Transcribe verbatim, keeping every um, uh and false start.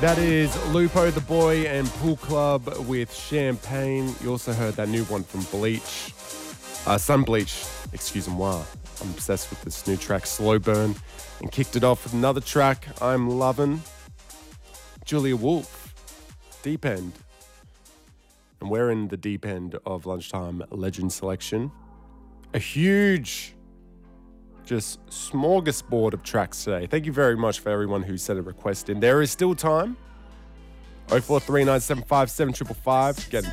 That is Lupo the Boy and Pool Club with Champagne. You also heard that new one from Bleach. Uh, Sun Bleach, excuse-moi. I'm obsessed with this new track, Slow Burn. And kicked it off with another track I'm loving. Julia Wolf, Deep End. And we're in the deep end of Lunchtime Legend Selection. A huge, just smorgasbord of tracks today. Thank you very much for everyone who sent a request in. There is still time. oh four three nine seven five seven five five. Get in